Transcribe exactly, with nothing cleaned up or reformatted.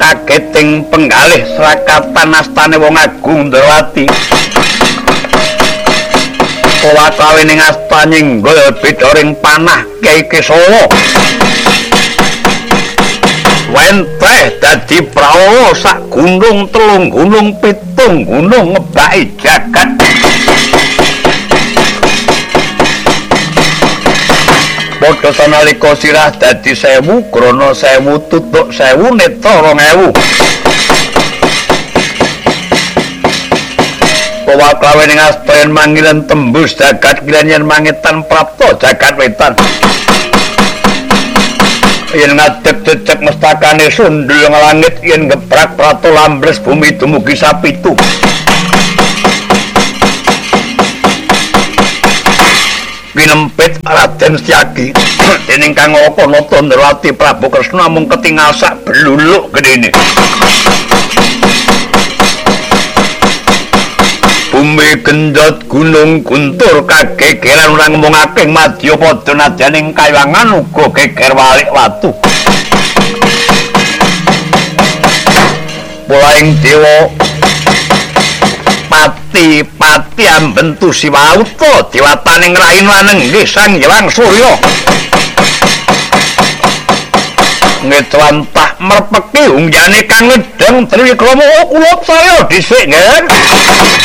kageting penggalih srakatan astane wong agung Ndrawati. Kawakawe ning asta nyenggol bidoring panah Kyai Kesawa. Wenteh dadi prawa sak gunung telung gunung pitung gunung ngebaki jagat. Padha sanalika sirah dadi sewu krana sewu tutuk sewu netra rong ewu. Pawakawe ning astayan manggilan tembus jagat kilen yen mangetan prapta jagat wetan. Yen ngadeg cecek mestakane sundul ngelangit yen gebrak prato lambles bumi dumugi sapitu. Pinempit Raden Setyaki dening Kang Lokanata Ndrawati Prabu Kresna mung ketingal sak bluluk gedene. Bumi gendot gunung guntur kagegeran ora ngomongake madya padha nadyaning kayangan uga geger walik watu. Polaing dewa pati-pati ambentu Siwauta dewataning rain wanenggi Sang Hyang Surya. Ngetwantah merpeki ungjane Kang Ngedeng Triwikrama kula saya dhisik nggih.